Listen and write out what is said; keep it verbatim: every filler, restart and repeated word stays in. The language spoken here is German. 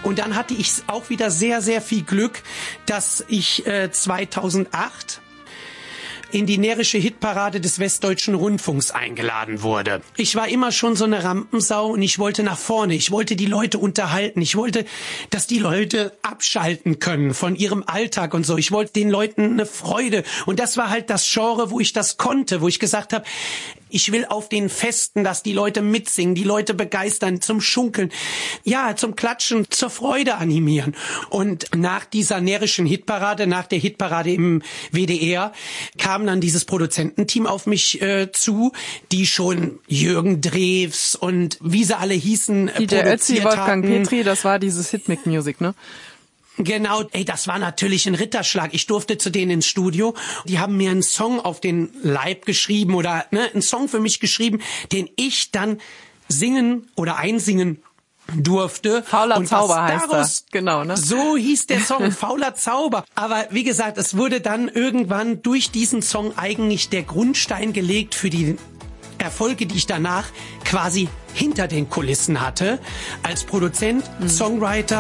Und dann hatte ich auch wieder sehr, sehr viel Glück, dass ich äh, zweitausendacht in die närrische Hitparade des Westdeutschen Rundfunks eingeladen wurde. Ich war immer schon so eine Rampensau und ich wollte nach vorne. Ich wollte die Leute unterhalten. Ich wollte, dass die Leute abschalten können von ihrem Alltag und so. Ich wollte den Leuten eine Freude. Und das war halt das Genre, wo ich das konnte, wo ich gesagt habe, ich will auf den Festen, dass die Leute mitsingen, die Leute begeistern, zum Schunkeln, ja, zum Klatschen, zur Freude animieren. Und nach dieser närrischen Hitparade, nach der Hitparade im W D R, kam dann dieses Produzententeam auf mich äh, zu, die schon Jürgen Drews und wie sie alle hießen, äh, die der produziert Ötzi, Wolfgang hatten. Petri, das war dieses Hitmic Music, ne? Genau, ey, das war natürlich ein Ritterschlag. Ich durfte zu denen ins Studio. Die haben mir einen Song auf den Leib geschrieben oder ne, einen Song für mich geschrieben, den ich dann singen oder einsingen durfte. Fauler und Zauber heißt daraus, er. Genau, ne? So hieß der Song, Fauler Zauber. Aber wie gesagt, es wurde dann irgendwann durch diesen Song eigentlich der Grundstein gelegt für die Erfolge, die ich danach quasi hinter den Kulissen hatte, als Produzent, mhm. Songwriter,